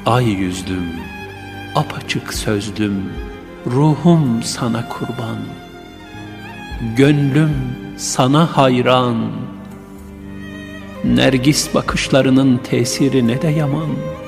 ay yüzlüm, apaçık sözlüm, ruhum sana kurban. Gönlüm sana hayran, nergis bakışlarının tesiri ne de yaman.